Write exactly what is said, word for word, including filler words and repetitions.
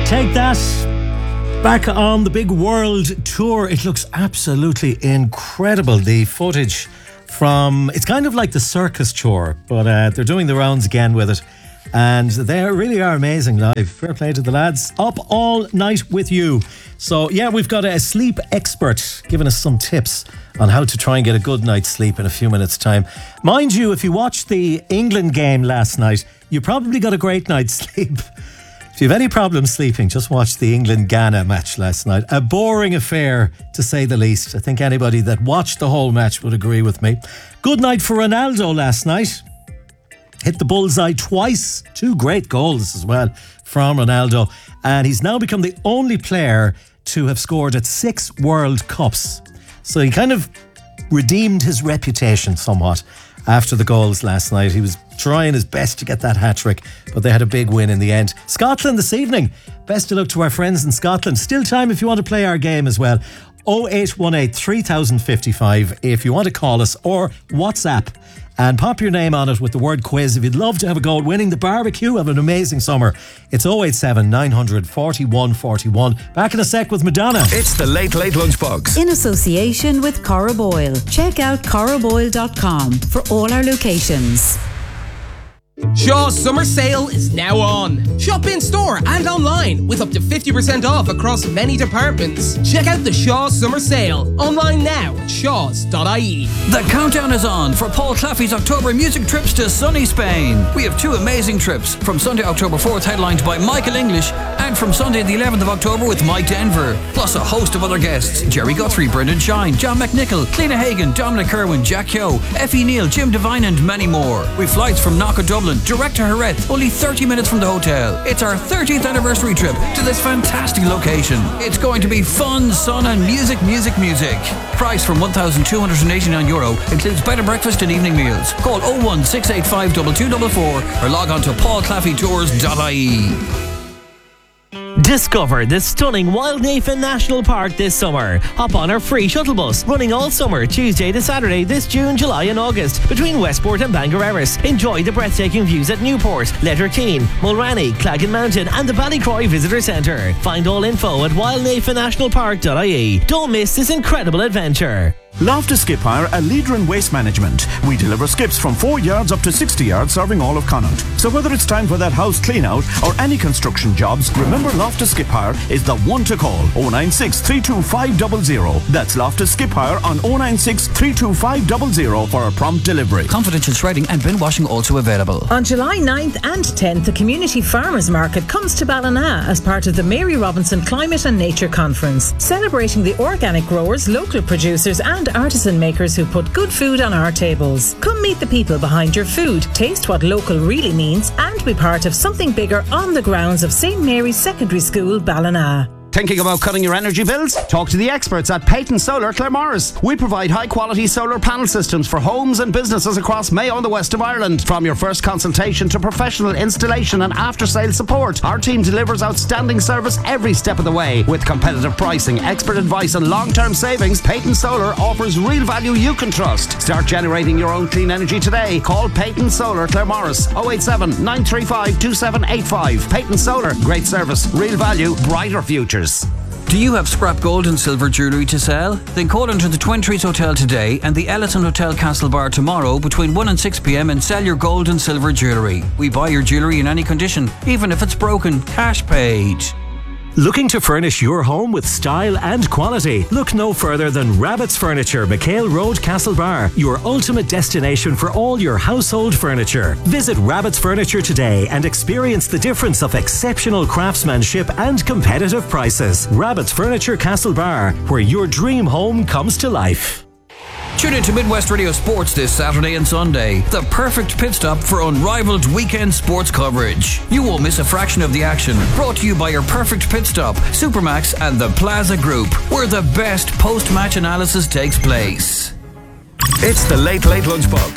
Take that. Back on the big world tour. It looks absolutely incredible. The footage from, it's kind of like the circus tour, but uh, they're doing the rounds again with it. And they really are amazing live. Fair play to the lads. Up all night with you. So yeah, we've got a sleep expert giving us some tips on how to try and get a good night's sleep in a few minutes' time. Mind you, if you watched the England game last night, you probably got a great night's sleep. If you have any problems sleeping, just watch the England-Ghana match last night. A boring affair, to say the least. I think anybody that watched the whole match would agree with me. Good night for Ronaldo last night. Hit the bullseye twice. Two great goals as well from Ronaldo. And he's now become the only player to have scored at six World Cups. So he kind of redeemed his reputation somewhat after the goals last night. He was trying his best to get that hat-trick, but they had a big win in the end. Scotland this evening. Best of luck to our friends in Scotland. Still time if you want to play our game as well. oh eight one eight, three thousand fifty-five if you want to call us, or WhatsApp and pop your name on it with the word quiz. If you'd love to have a go at winning the barbecue, have an amazing summer. It's oh eight seven, nine hundred, forty-one forty-one. Back in a sec with Madonna. It's the Late Late Lunchbox. In association with Corrib Oil. Check out corrib oil dot com for all our locations. Shaw's summer sale is now on. Shop in store and online with up to fifty percent off across many departments. Check out the Shaw's summer sale online now at shaws dot I E. The countdown is on for Paul Claffey's October music trips to sunny Spain. We have two amazing trips, from Sunday October fourth headlined by Michael English, and from Sunday the eleventh of October with Mike Denver, plus a host of other guests: Jerry Guthrie, Brendan Shine, John McNichol, Cliona Hagan, Dominic Kerwin, Jack Yo, Effie Neal, Jim Devine and many more. With flights from Knock Dublin direct to Jerez, only thirty minutes from the hotel. It's our thirtieth anniversary trip to this fantastic location. It's going to be fun, sun and music, music, music. Price from one thousand two hundred eighty-nine euro, includes bed and breakfast and evening meals. Call oh one six eight five two two four four or log on to paul claffey tours dot I E. Discover the stunning Wildnafen National Park this summer. Hop on our free shuttle bus, running all summer, Tuesday to Saturday this June, July and August, between Westport and Bangor Erris. Enjoy the breathtaking views at Newport, Letterkeene, Mulranny, Claggan Mountain and the Ballycroy Visitor Centre. Find all info at wildnafen national park dot I E. Don't miss this incredible adventure. Loftus Skip Hire, a leader in waste management. We deliver skips from four yards up to sixty yards, serving all of Connaught. So whether it's time for that house clean out or any construction jobs, remember Loftus Skip Hire is the one to call. oh nine six, three two five zero zero. That's Loftus Skip Hire on oh nine six, three two five zero zero for a prompt delivery. Confidential shredding and bin washing also available. On July ninth and tenth, the Community Farmers Market comes to Ballina as part of the Mary Robinson Climate and Nature Conference, celebrating the organic growers, local producers and artisan makers who put good food on our tables. Come meet the people behind your food, taste what local really means and be part of something bigger on the grounds of Saint Mary's Secondary School, Ballina. Thinking about cutting your energy bills? Talk to the experts at Peyton Solar Claremorris. We provide high-quality solar panel systems for homes and businesses across Mayo and the west of Ireland. From your first consultation to professional installation and after-sale support, our team delivers outstanding service every step of the way. With competitive pricing, expert advice and long-term savings, Peyton Solar offers real value you can trust. Start generating your own clean energy today. Call Peyton Solar Claremorris oh eight seven, nine three five, two seven eight five. Peyton Solar, great service, real value, brighter futures. Do you have scrap gold and silver jewellery to sell? Then call into the Twin Trees Hotel today and the Ellison Hotel Castlebar tomorrow between one and six p.m. and sell your gold and silver jewellery. We buy your jewellery in any condition, even if it's broken, cash paid. Looking to furnish your home with style and quality? Look no further than Rabbit's Furniture, McHale Road, Castlebar, your ultimate destination for all your household furniture. Visit Rabbit's Furniture today and experience the difference of exceptional craftsmanship and competitive prices. Rabbit's Furniture, Castlebar, where your dream home comes to life. Tune in to Midwest Radio Sports this Saturday and Sunday. The perfect pit stop for unrivaled weekend sports coverage. You won't miss a fraction of the action. Brought to you by your perfect pit stop, Supermax and the Plaza Group, where the best post-match analysis takes place. It's the Late Late Lunchbox.